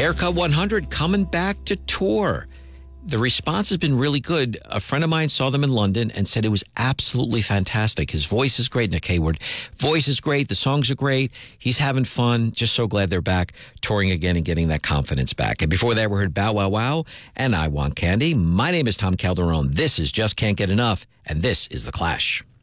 Haircut 100 coming back to tour. The response has been really good. A friend of mine saw them in London and said it was absolutely fantastic. His voice is great, Nick Hayward. Voice is great. The songs are great. He's having fun. Just so glad they're back touring again and getting that confidence back. And before that, we heard Bow Wow Wow and I Want Candy. My name is Tom Calderon. This is Just Can't Get Enough, and this is The Clash.